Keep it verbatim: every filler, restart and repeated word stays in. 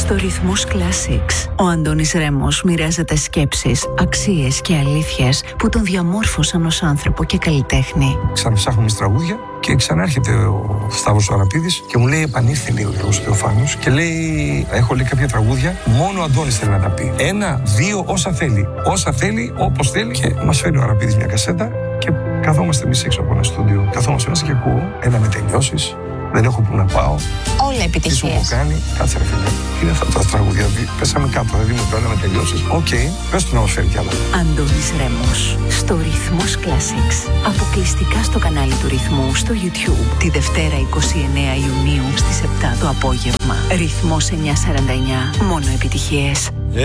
Στο Ρυθμός Classics, ο Αντώνης Ρέμος μοιράζεται σκέψεις, αξίες και αλήθειες που τον διαμόρφωσαν ως άνθρωπο και καλλιτέχνη. Ξαναψάχνουμε τις τραγούδια και ξανάρχεται ο Σταύρος ο Αραπίδης και μου λέει: επανήλθε λίγο ο Θεοφάνος και λέει: έχω λέει κάποια τραγούδια, μόνο ο Αντώνης θέλει να τα πει. Ένα, δύο, όσα θέλει. Όσα θέλει, όπως θέλει. Και μας φέρνει ο Αραπίδης μια κασέτα και καθόμαστε εμείς έξω από ένα στούντιο. Καθόμαστε μέσα και ακούω: έλα με τελειώσεις. Δεν έχω που να πάω. Όλα επιτυχίες. Τι σου έχω κάνει, κάτσε ρε φίλε. Τι είναι αυτά τα τραγούδια, πέσαμε κάτω, δηλαδή με το έλα με τελειώσεις. Οκ, okay, πες του να μας φέρει κι άλλο. Αντώνης Ρέμος, στο Ρυθμός Classics. Αποκλειστικά στο κανάλι του Ρυθμού στο YouTube. Τη Δευτέρα εικοστή ενάτη Ιουνίου στις επτά το απόγευμα. Ρυθμός εννιακόσια σαράντα εννιά, μόνο επιτυχίες.